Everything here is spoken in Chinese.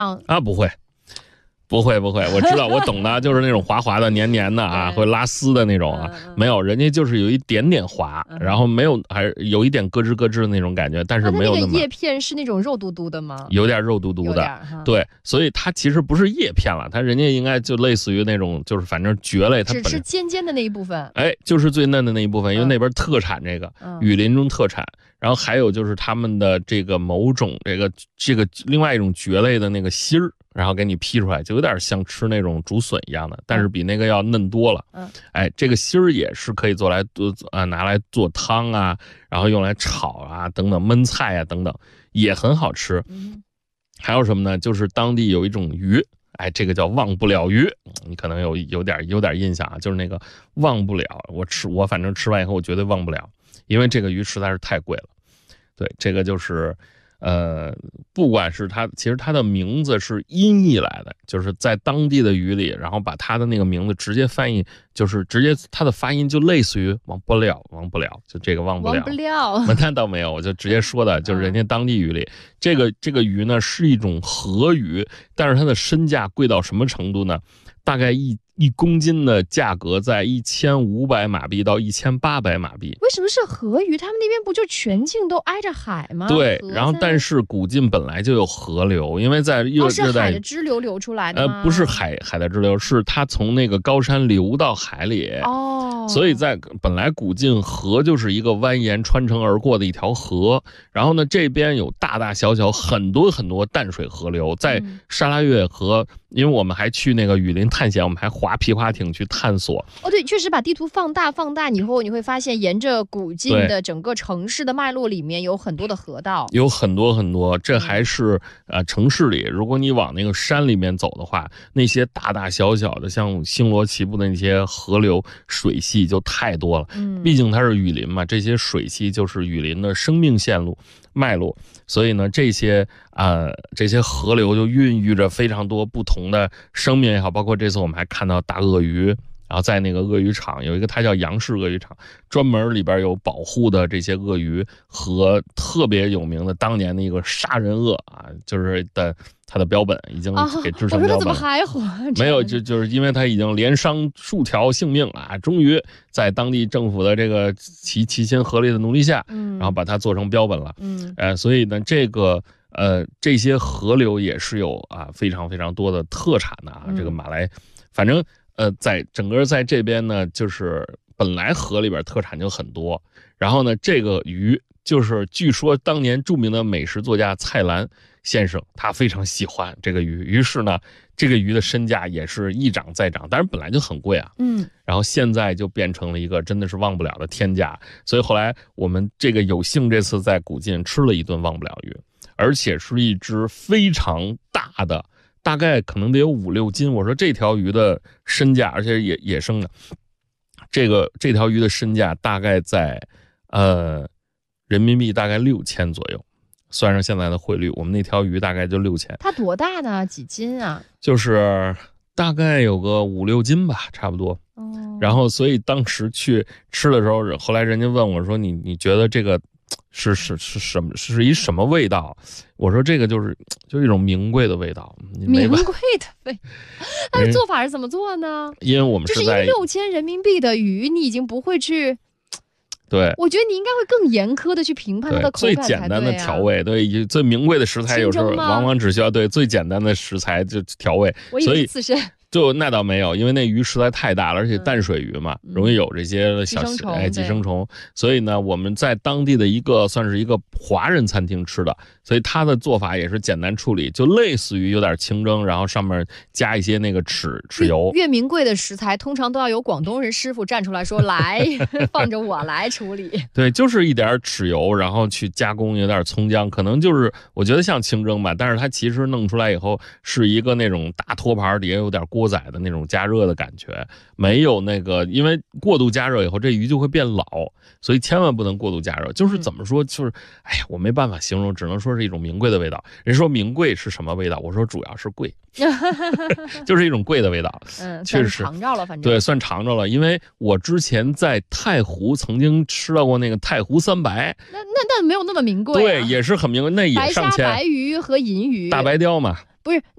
啊，不会。不会，我知道，我懂的，就是那种滑滑的、黏黏的啊，会拉丝的那种啊，没有，人家就是有一点点滑，然后没有，还是有一点咯吱咯吱的那种感觉，但是没有那么。 那个叶片是那种肉嘟嘟的吗？ 有点肉嘟嘟的，对，所以它其实不是叶片了，它人家应该就类似于那种，就是反正蕨类，它只是尖尖的那一部分， 哎，就是最嫩的那一部分，因为那边特产这个，雨林中特产。然后还有就是他们的这个某种这个另外一种蕨类的那个芯儿，然后给你劈出来，就有点像吃那种竹笋一样的，但是比那个要嫩多了。哎，这个芯儿也是可以拿来做汤啊，然后用来炒啊等等，焖菜啊等等，也很好吃。还有什么呢？就是当地有一种鱼。哎，这个叫忘不了鱼，你可能有点印象啊，就是那个忘不了，我反正吃完以后我绝对忘不了，因为这个鱼实在是太贵了。对，这个就是不管是它，其实它的名字是音译来的，就是在当地的语里，然后把它的那个名字直接翻译，就是直接它的发音就类似于忘不了，就这个忘不了。那倒没有，我就直接说的，就是人家当地语里，这个鱼呢是一种河鱼，但是它的身价贵到什么程度呢？大概一公斤的价格在1500马币到1800马币。 为什么是河鱼？他们那边不就全境都挨着海吗？ 对，然后但是古晋本来就有河流，因为在是海的支流流出来的吗？ 不是海的支流，是它从那个高山流到海里。所以在本来古晋河就是一个蜿蜒穿城而过的一条河，然后呢这边有大大小小很多淡水河流，在沙拉越河，因为我们还去那个雨林探险，我们还划皮划艇去探索。 对，确实把地图放大以后，你会发现沿着古晋的整个城市的脉络里面有很多的河道， 有很多，这还是城市里。如果你往那个山里面走的话，那些大大小小的像星罗棋布的那些河流水系就太多了。毕竟它是雨林嘛，这些水系就是雨林的生命线路脉络，所以呢这些河流就孕育着非常多不同的生命也好，包括这次我们还看到大鳄鱼。然后在那个鳄鱼场有一个，它叫杨氏鳄鱼场，专门里边有保护的这些鳄鱼和特别有名的当年的一个杀人鳄啊，就是它的标本已经给制成标本了。 我说它怎么还活？ 没有，就是因为它已经连伤数条性命啊，终于在当地政府的这个齐心合力的努力下，然后把它做成标本了。所以呢，这些河流也是有非常非常多的特产的啊。这个马来，反正。在整个在这边呢，就是本来河里边特产就很多，然后呢，这个鱼就是据说当年著名的美食作家蔡澜先生他非常喜欢这个鱼，于是呢，这个鱼的身价也是一涨再涨，当然本来就很贵啊，然后现在就变成了一个真的是忘不了的天价，所以后来我们这个有幸这次在古晋吃了一顿忘不了鱼，而且是一只非常大的。大概可能得有5-6斤，我说这条鱼的身价，而且野生的，这条鱼的身价大概在人民币大概6000左右，算上现在的汇率，我们那条鱼大概就6000。 它多大呢？几斤啊？ 就是大概有个5-6斤吧，差不多。然后所以当时去吃的时候，后来人家问我说你觉得这个是一什么味道？我说这个就是一种名贵的味道。 名贵的味，但是做法是怎么做呢？ 因为我们就是因为6000人民币的鱼，你已经不会去。 对， 我觉得你应该会更严苛的去评判它的口感才对。 最简单的调味，对，最名贵的食材有时候往往只需要最简单的食材就调味。 我以为刺身。 就那倒没有，因为那鱼实在太大了，而且淡水鱼嘛，容易有这些小寄生虫，所以呢，我们在当地的算是一个华人餐厅吃的，所以它的做法也是简单处理，就类似于有点清蒸，然后上面加一些那个豉油。 越名贵的食材，通常都要有广东人师傅站出来说来，放着我来处理。 对，就是一点豉油，然后去加工，有点葱姜，可能就是我觉得像清蒸吧，但是它其实弄出来以后是一个那种大托盘底下有点锅锅仔的那种加热的感觉，没有那个，因为过度加热以后这鱼就会变老，所以千万不能过度加热。就是怎么说，就是哎呀，我没办法形容，只能说是一种名贵的味道。人说名贵是什么味道？我说主要是贵，就是一种贵的味道。确实尝着了，反正对，算尝着了。因为我之前在太湖曾经吃到过那个太湖三白， 那没有那么名贵、 对，也是很名贵，那也上千。 白虾、白鱼和银鱼， 大白鲷嘛。 不是